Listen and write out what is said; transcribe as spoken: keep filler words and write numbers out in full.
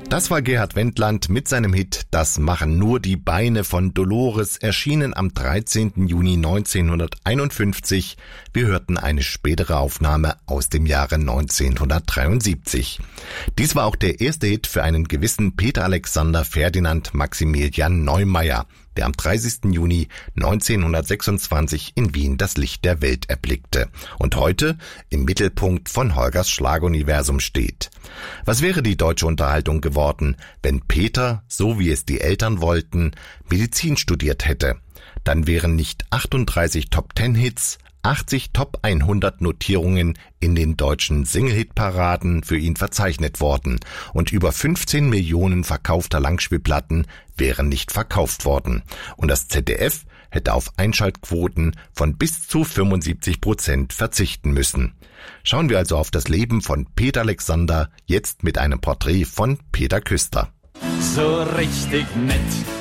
Das war Gerhard Wendland mit seinem Hit »Das machen nur die Beine« von Dolores, erschienen am dreizehnten Juni neunzehnhunderteinundfünfzig. Wir hörten eine spätere Aufnahme aus dem Jahre neunzehnhundertdreiundsiebzig. Dies war auch der erste Hit für einen gewissen Peter Alexander Ferdinand Maximilian Neumeier, der am dreißigsten Juni neunzehnhundertsechsundzwanzig in Wien das Licht der Welt erblickte und heute im Mittelpunkt von Holgers Schlaguniversum steht. Was wäre die deutsche Unterhaltung geworden, wenn Peter, so wie es die Eltern wollten, Medizin studiert hätte? Dann wären nicht achtunddreißig Top-Ten-Hits, achtzig Top hundert Notierungen in den deutschen Single-Hit-Paraden für ihn verzeichnet worden und über fünfzehn Millionen verkaufter Langspielplatten wären nicht verkauft worden. Und das Z D F hätte auf Einschaltquoten von bis zu fünfundsiebzig Prozent verzichten müssen. Schauen wir also auf das Leben von Peter Alexander, jetzt mit einem Porträt von Peter Küster. So richtig nett